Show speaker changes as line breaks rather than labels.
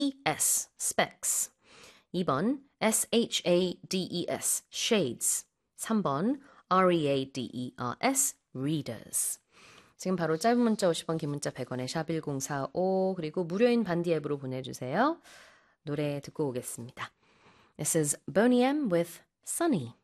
S, specs. 2번, shades, shades. 3번, readers, readers. 지금 바로 짧은 문자 50원, 긴 문자 100원에 샵1045 그리고 무료인 반디 앱으로 보내주세요. 노래 듣고 오겠습니다. This is Boney M with Sunny.